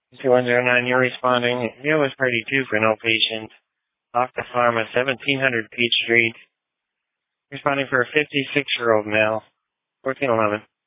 2109, you're responding. Vio is party 2 for no patient. Octa Pharma, 1700 Peach Street. Responding for a 56-year-old male. 1411.